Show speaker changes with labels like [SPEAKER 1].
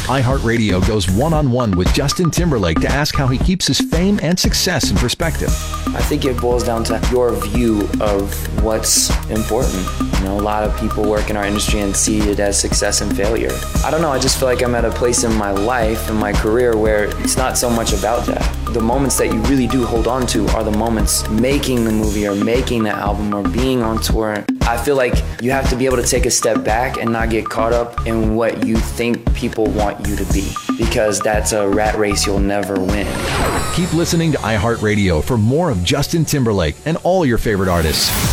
[SPEAKER 1] iHeartRadio goes one-on-one with Justin Timberlake to ask how he keeps his fame and success in perspective.
[SPEAKER 2] I think it boils down to your view of what's important. You know, a lot of people work in our industry and see it as success and failure. I don't know, I just feel like I'm at a place in my life, in my career, where it's not so much about that. The moments that you really do hold on to are the moments making the movie or making the album or being on tour. I feel like you have to be able to take a step back and not get caught up in what you think people want you to be, because that's a rat race you'll never win.
[SPEAKER 1] Keep listening to iHeartRadio for more of Justin Timberlake and all your favorite artists.